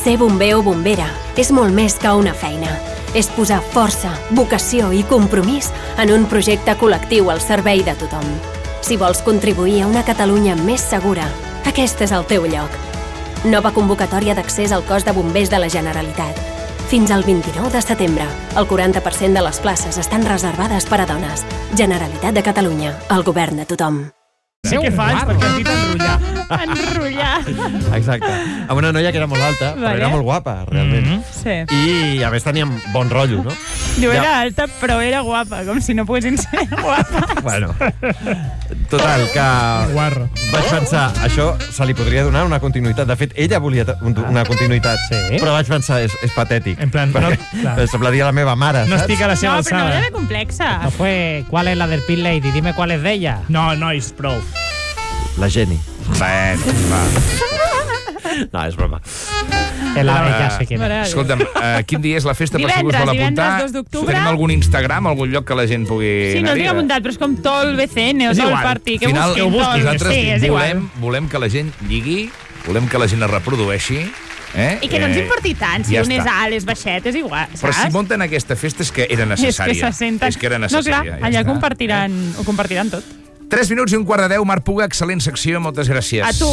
Ser bomber o bombera és molt més que una feina. És posar força, vocació i compromís en un projecte col·lectiu al servei de tothom. Si vols contribuir a una Catalunya més segura, aquest és el teu lloc. Nova convocatòria d'accés al cos de bombers de la Generalitat. Fins al 29 de setembre, el 40% de les places estan reservades per a dones. Generalitat de Catalunya, el govern de tothom. Sí que faig, perquè has dit enrotllar. Enrotllar. Exacte. Amb una noia que era molt alta, però era molt guapa, realment. Sí. I, a més, teníem bon rotllo, no? Diu, era alta, però era guapa, com si no poguessin ser guapes. Bueno, total, que Guarro. vaig pensar, això se li podria donar una continuïtat. De fet, ella volia una continuïtat, Sí. però vaig pensar, és patètic. En plan, no, clar. Semblaria la meva mare, No saps? estic a la seva No, però no alçada. era complexa. No fue, ¿cuál es la del Pit Lady? Dime cuál es de ella. No, nois, prou. La Jenny. Bueno, va. No, és broma. Ya sé quién es. Mare de Déu. Escolta'm, quin dia és la festa per si us Divendres, vol apuntar? divendres 2 d'octubre. Tenim algun Instagram, algun lloc que la gent pugui Sí, no anar-hi? tinc apuntat, però és com tot el BCN o És tot el igual. party. Que Al final, busquin tot. nosaltres Sí, és igual. volem que la gent lligui, volem que la gent es reprodueixi, I que no ens importi tant, si ja un és està. alt, és baixet, és igual, saps? Però si munten aquesta festa és que era necessària. És que se senten... És que era No, necessària. clar, ja allà està. ho compartiran tot. 3 minuts i un quart de 10, Marc Puga, excel·lent secció, moltes gràcies. A tu.